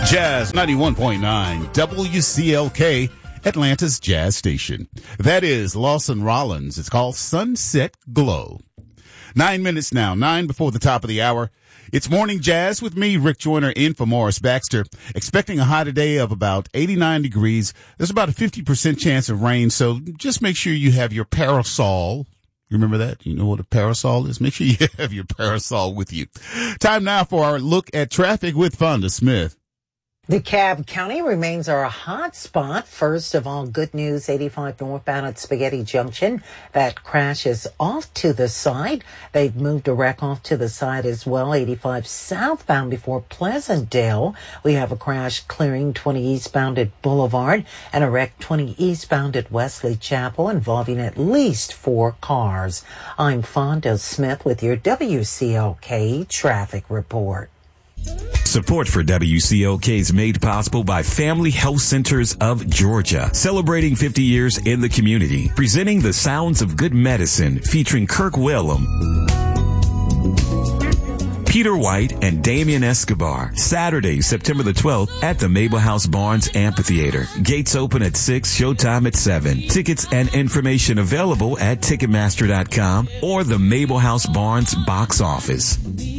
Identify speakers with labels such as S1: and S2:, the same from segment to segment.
S1: Jazz 91.9 WCLK, Atlanta's Jazz Station. That is Lawson Rollins. It's called Sunset Glow. 9 minutes now, 9 before the top of the hour. It's Morning Jazz with me, Rick Joyner, in for Morris Baxter. Expecting a high today of about 89 degrees. There's about a 50% chance of rain, so just make sure you have your parasol. You remember that? You know what a parasol is? Make sure you have your parasol with you. Time now for our look at traffic with Fonda Smith.
S2: DeKalb County remains our hot spot. First of all, good news, 85 northbound at Spaghetti Junction. That crash is off to the side. They've moved a wreck off to the side as well. 85 southbound before Pleasantdale. We have a crash clearing 20 eastbound at Boulevard and a wreck 20 eastbound at Wesley Chapel involving at least 4 cars. I'm Fonda Smith with your WCLK traffic report.
S3: Support for WCLK is made possible by Family Health Centers of Georgia, celebrating 50 years in the community, presenting the sounds of good medicine, featuring Kirk Whalum, Peter White, and Damian Escobar. Saturday, September the 12th at the Mabel House Barnes Amphitheater. Gates open at 6, showtime at 7. Tickets and information available at Ticketmaster.com or the Mabel House Barnes box office.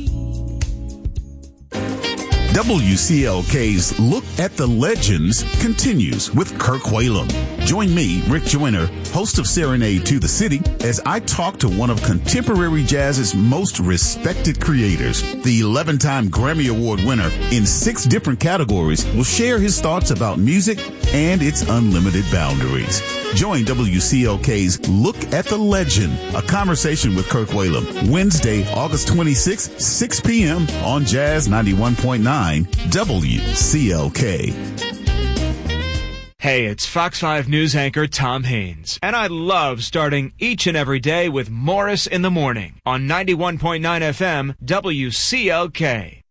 S1: WCLK's Look at the Legends continues with Kirk Whalum. Join me, Rick Joyner, host of Serenade to the City, as I talk to one of contemporary jazz's most respected creators. The 11-time Grammy Award winner in 6 different categories will share his thoughts about music and its unlimited boundaries. Join WCLK's Look at the Legend, a conversation with Kirk Whalum, Wednesday, August 26, 6 p.m. on Jazz 91.9 WCLK.
S4: Hey, it's Fox 5 News anchor Tom Haines, and I love starting each and every day with Morris in the Morning on 91.9 FM WCLK.